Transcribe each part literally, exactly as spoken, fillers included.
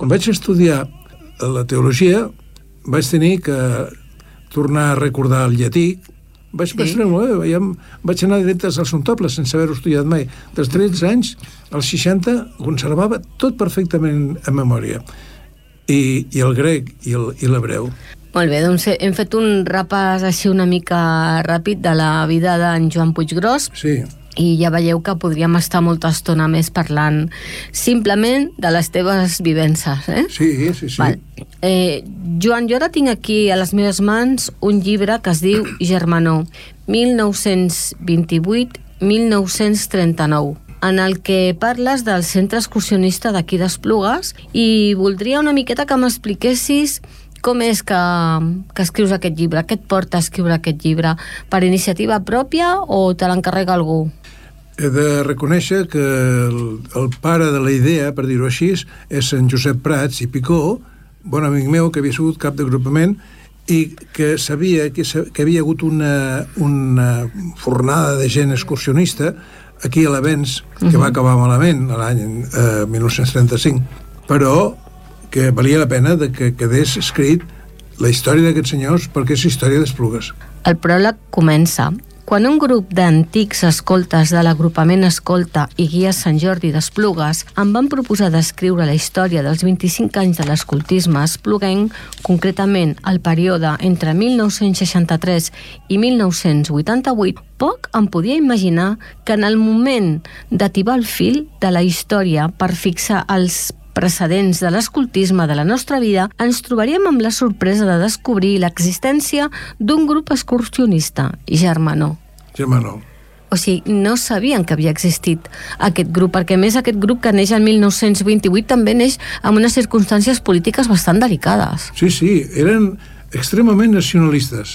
Quan vaig estudiar la teologia, vaig tenir que tornar a recordar el llatí. Vaig, sí. vaig, ja vaig anar directe al centople sense haver-ho estudiat mai. Dels tretze anys als seixanta conservava tot perfectament en memòria. I, i el grec i el, i l'hebreu. Molt bé, doncs hem fet un repàs així una mica ràpid de la vida d'en Joan Puiggròs. Sí. I ja veieu que podríem estar molta estona més parlant simplement de les teves vivències, eh? Sí, sí, sí. Val. Eh, Joan, jo ara tinc aquí a les meves mans un llibre que es diu Germanor, mil nou-cents vint-i-vuit a mil nou-cents trenta-nou, en el que parles del centre excursionista d'aquí d'Esplugues, i voldria una miqueta que m'expliquessis com és que, que escrius aquest llibre, què et porta a escriure aquest llibre, per iniciativa pròpia o te l'encarrega algú? He de reconèixer que el, el pare de la idea, per dir-ho així, és en Josep Prats i Picó, bon amic meu, que havia sigut cap d'agrupament i que sabia que, que havia hagut una, una fornada de gent excursionista aquí a l'Avenç, que uh-huh. va acabar malament l'any eh, mil nou-cents trenta-cinc, però que valia la pena de que quedés escrit la història d'aquests senyors, perquè és història d'Esplugues. El pròleg comença. Quan un grup d'antics escoltes de l'agrupament Escolta i Guia Sant Jordi d'Esplugues em van proposar d'escriure la història dels vint-i-cinc anys de l'escoltisme espluguenc, concretament el període entre mil nou-cents seixanta-tres i mil nou-cents vuitanta-vuit, poc em podia imaginar que en el moment d'atibar el fil de la història per fixar els precedents de l'escoltisme de la nostra vida, ens trobaríem amb la sorpresa de descobrir l'existència d'un grup excursionista, Germanor. Germanor. O sigui, no sabien que havia existit aquest grup, perquè a més aquest grup que neix en mil nou-cents vint-i-vuit també neix en unes circumstàncies polítiques bastant delicades. Sí, sí, eren extremament nacionalistes.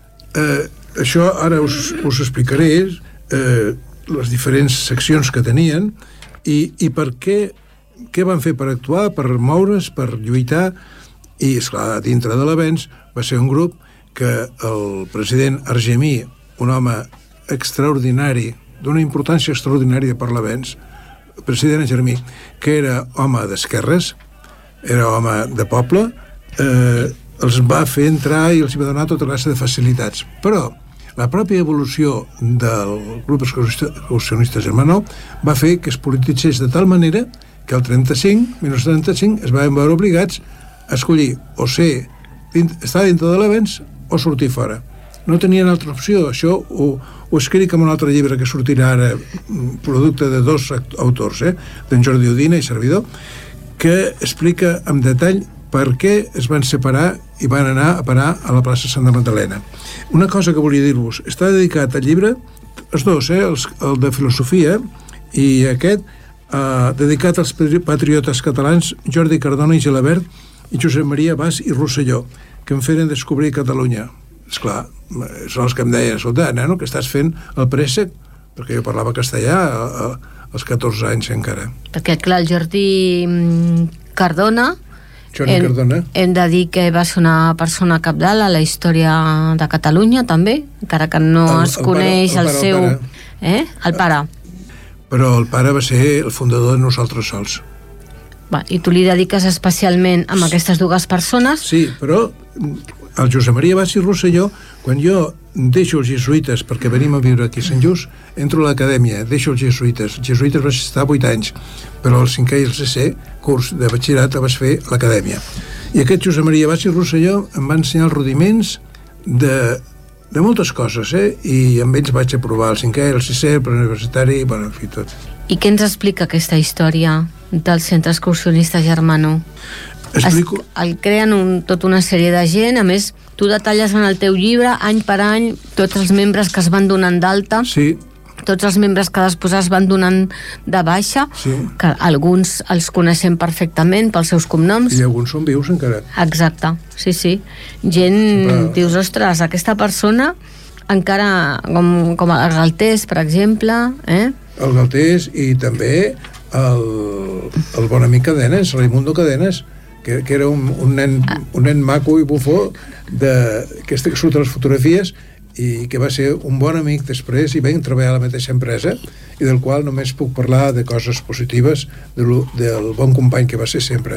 Eh, això ara us, us explicaré eh, les diferents seccions que tenien i, i per què què van fer per actuar, per moure's, per lluitar, i, esclar, dintre de l'Avenç va ser un grup que el president Argemí, un home extraordinari, d'una importància extraordinària per l'Avenç, el president Argemí, que era home d'esquerres, era home de poble, eh, els va fer entrar i els va donar tota classe de facilitats. Però la pròpia evolució del grup excursionista Germanor va fer que es polititzés de tal manera que el trenta-cinc, mil nou-cents trenta-cinc, es van veure obligats a escollir o ser, estar dintre de l'Avenç o sortir fora. No tenien altra opció. Això ho, ho escric en un altre llibre que sortirà ara, producte de dos autors, eh, d'en Jordi Udina i servidor, que explica amb detall per què es van separar i van anar a parar a la plaça Santa Magdalena. Una cosa que volia dir-vos, està dedicat al llibre, els dos, eh, els, el de filosofia i aquest, Uh, dedicat als patriotes catalans Jordi Cardona i Gelabert i Josep Maria Bas i Rosselló, que em feren descobrir Catalunya. Esclar, són els que em deien, escolta, nano, que estàs fent el préssec, perquè jo parlava castellà a, a, als catorze anys encara. Perquè, clar, el Jordi Cardona, Jordi hem, Cardona hem de dir que va ser una persona capdalt a la història de Catalunya, també, encara que no el, es el coneix pare, el, el, pare, el seu... El eh? El pare. Però el pare va ser el fundador de Nosaltres Sols. Va, i tu li dediques especialment amb aquestes dues persones? Sí, però el Josep Maria Bas i Rosselló, quan jo deixo els jesuïtes perquè venim a viure aquí a Sant Just, entro a l'acadèmia, deixo els jesuïtes. Els jesuïtes vaig estar vuit anys, però el cinquè i el sisè curs de batxillerat el vaig fer a l'acadèmia. I aquest Josep Maria Bas i Rosselló em va ensenyar els rudiments de... de moltes coses, eh? I amb ells vaig aprovar el cinquè, el sisè, el preuniversitari, bueno, en fi, tot. I què ens explica aquesta història del centre excursionista Germanor? Explico... Es, el creen un, tota una sèrie de gent, a més, tu detalles en el teu llibre, any per any, tots els membres que es van donant d'alta. Sí. Tots els membres que després es van donant de baixa, sí. Que alguns els coneixem perfectament pels seus cognoms. I alguns són vius encara. Exacte, sí, sí. Gent, Sempre... dius, ostres, aquesta persona encara, com, com el Galtés, per exemple, eh? El Galtés i també el, el bon amic Cadenes, Raimundo Cadenes, que, que era un, un, nen, un nen maco i bufó de, que, que surt a les fotografies i que va ser un bon amic després i vam treballar a la mateixa empresa i del qual només puc parlar de coses positives de lo, del bon company que va ser sempre.